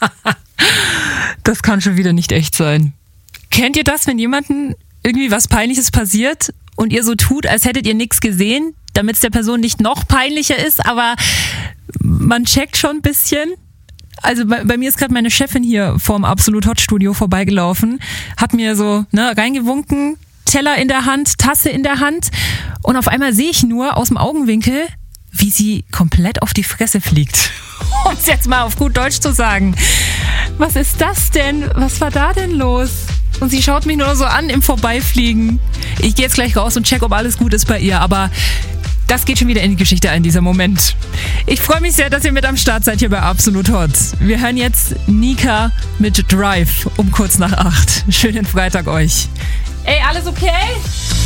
Das kann schon wieder nicht echt sein. Kennt ihr das, wenn jemandem irgendwie was Peinliches passiert und ihr so tut, als hättet ihr nichts gesehen, damit es der Person nicht noch peinlicher ist, aber man checkt schon ein bisschen? Also bei mir ist gerade meine Chefin hier vorm Absolut Hot Studio vorbeigelaufen, hat mir so reingewunken, Teller in der Hand, Tasse in der Hand und auf einmal sehe ich nur aus dem Augenwinkel, wie sie komplett auf die Fresse fliegt. Um es jetzt mal auf gut Deutsch zu sagen. Was ist das denn? Was war da denn los? Und sie schaut mich nur so an im Vorbeifliegen. Ich gehe jetzt gleich raus und check, ob alles gut ist bei ihr, aber das geht schon wieder in die Geschichte ein, dieser Moment. Ich freue mich sehr, dass ihr mit am Start seid hier bei Absolut Hot. Wir hören jetzt Nika mit Drive um kurz nach 8. Schönen Freitag euch. Ey, alles okay?